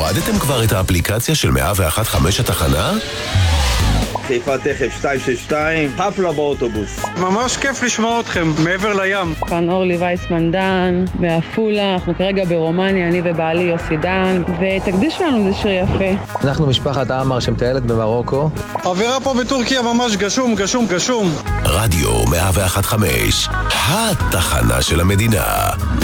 הורדתם כבר את האפליקציה של 101.5 התחנה? חיפה תכף 262, חפלה באוטובוס. ממש כיף לשמוע אתכם, מעבר לים. כאן אורלי וייסמן דן, בעפולה, אנחנו כרגע ברומניה, אני ובעלי יוסי דן, ותקדיש לנו זה שיר יפה. אנחנו משפחת עמר שמטיילת במרוקו. אווירה פה בטורקיה ממש גשום, גשום, גשום. רדיו 101.5, התחנה של המדינה.